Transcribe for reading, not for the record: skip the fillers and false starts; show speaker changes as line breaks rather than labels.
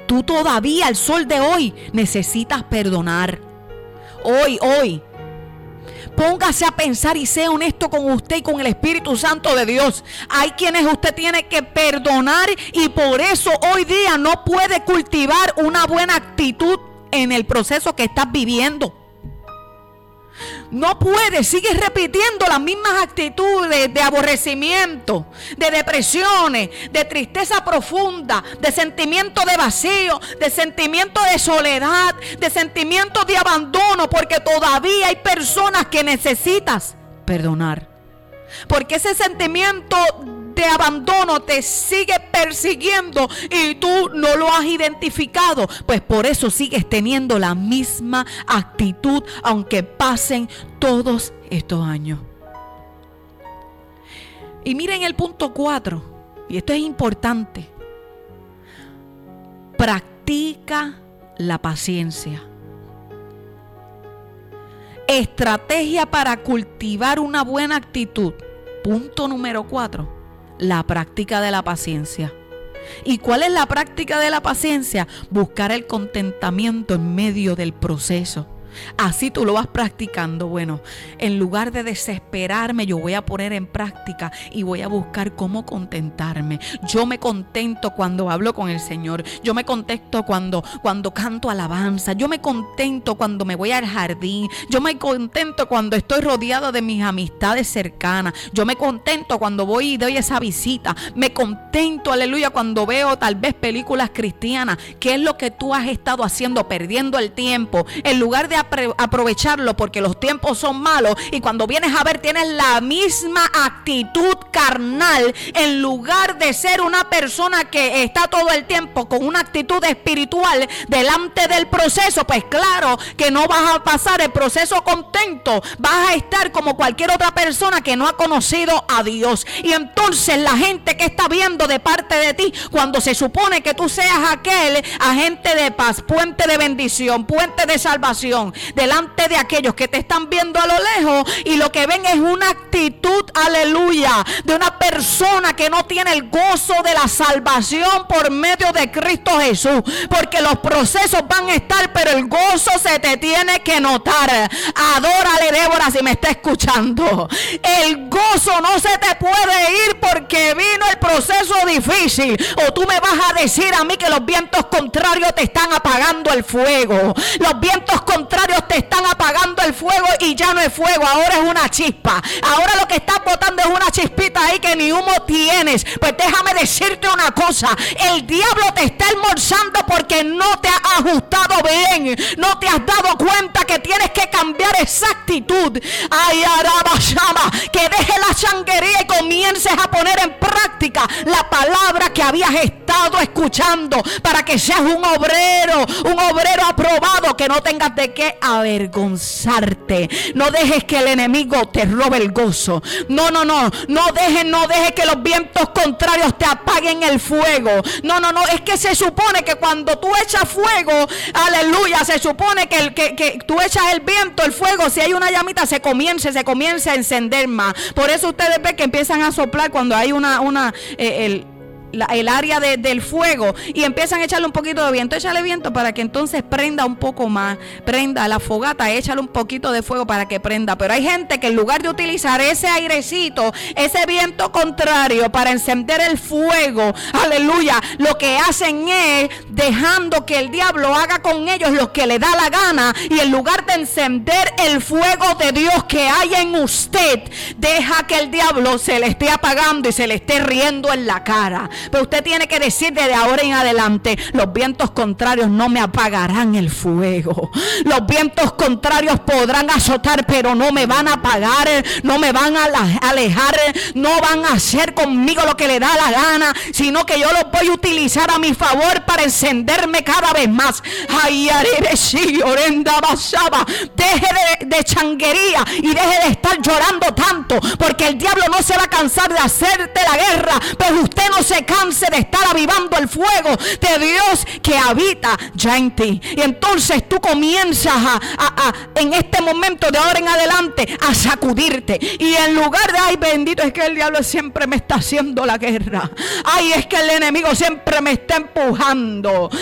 Tú todavía al sol de hoy necesitas perdonar. Hoy. Póngase a pensar y sea honesto con usted y con el Espíritu Santo de Dios. Hay quienes usted tiene que perdonar y por eso hoy día no puede cultivar una buena actitud en el proceso que estás viviendo. No puede, sigues repitiendo las mismas actitudes de aborrecimiento, de depresiones, de tristeza profunda, de sentimiento de vacío, de sentimiento de soledad, de sentimiento de abandono, porque todavía hay personas que necesitas perdonar. Porque ese sentimiento de abandono te sigue persiguiendo y tú no lo has identificado, pues por eso sigues teniendo la misma actitud aunque pasen todos estos años. Y miren el punto 4, y esto es importante: practica la paciencia. Estrategia para cultivar una buena actitud. Punto número 4, la práctica de la paciencia. ¿Y cuál es la práctica de la paciencia? Buscar el contentamiento en medio del proceso. Así tú lo vas practicando. Bueno, en lugar de desesperarme, yo voy a poner en práctica y voy a buscar cómo contentarme. Yo me contento cuando hablo con el Señor. Yo me contento cuando canto alabanza. Yo me contento cuando me voy al jardín. Yo me contento cuando estoy rodeado de mis amistades cercanas. Yo me contento cuando voy y doy esa visita. Me contento, aleluya, cuando veo tal vez películas cristianas. ¿Qué es lo que tú has estado haciendo? Perdiendo el tiempo. En lugar de aprovecharlo, porque los tiempos son malos, y cuando vienes a ver tienes la misma actitud carnal, en lugar de ser una persona que está todo el tiempo con una actitud espiritual delante del proceso, pues claro que no vas a pasar el proceso contento, vas a estar como cualquier otra persona que no ha conocido a Dios. Y entonces la gente que está viendo de parte de ti, cuando se supone que tú seas aquel agente de paz, puente de bendición, puente de salvación, delante de aquellos que te están viendo a lo lejos, y lo que ven es una actitud, aleluya, de una persona que no tiene el gozo de la salvación por medio de Cristo Jesús, porque los procesos van a estar, pero el gozo se te tiene que notar. Adórale, Débora, si me está escuchando. El gozo no se te puede ir porque vino el proceso difícil, o tú me vas a decir a mí que los vientos contrarios te están apagando el fuego. Los vientos contrarios te están apagando el fuego y ya no es fuego, ahora es una chispa. Ahora lo que estás botando es una chispita ahí que ni humo tienes. Pues déjame decirte una cosa: el diablo te está almorzando porque no te has ajustado bien, no te has dado cuenta que tienes que cambiar esa actitud. Ay, arabashama, que deje la changuería y comiences a poner en práctica la palabra que habías estado escuchando, para que seas un obrero aprobado, que no tengas de qué avergonzarte. No dejes que el enemigo te robe el gozo. No dejes que los vientos contrarios te apaguen el fuego. No, es que se supone que cuando tú echas fuego, aleluya, se supone que tú echas el viento, el fuego, si hay una llamita se comienza a encender más. Por eso ustedes ven que empiezan a soplar cuando hay el área del fuego, y empiezan a echarle un poquito de viento. Échale viento para que entonces prenda un poco más. Prenda la fogata, échale un poquito de fuego para que prenda. Pero hay gente que en lugar de utilizar ese airecito, ese viento contrario para encender el fuego, aleluya, lo que hacen es dejando que el diablo haga con ellos lo que le da la gana, y en lugar de encender el fuego de Dios que hay en usted, deja que el diablo se le esté apagando y se le esté riendo en la cara. Pero usted tiene que decir desde ahora en adelante: los vientos contrarios no me apagarán el fuego. Los vientos contrarios podrán azotar, pero no me van a apagar, no me van a alejar, no van a hacer conmigo lo que le da la gana, sino que yo los voy a utilizar a mi favor para encenderme cada vez más. Deje de changuería y deje de estar llorando tanto, porque el diablo no se va a cansar de hacerte la guerra, pero usted no se canse de estar avivando el fuego de Dios que habita ya en ti. Y entonces tú comienzas en este momento de ahora en adelante a sacudirte, y en lugar de ay, bendito, es que el diablo siempre me está haciendo la guerra, ay, es que el enemigo siempre me está empujando,